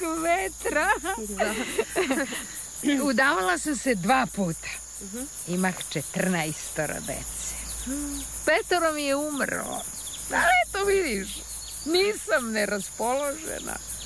vetra. Udavala sam se 2 puta. Imah 14 dece. 5 mi je umrlo. Ali eto vidiš, nisam neraspoložena.